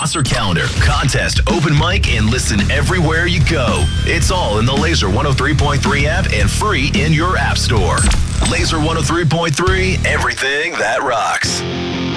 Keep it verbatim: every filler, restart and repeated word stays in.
roster calendar, contest, open mic, and listen everywhere you go. It's all in the Laser one oh three point three app and free in your app store. Laser one oh three point three, everything that rocks.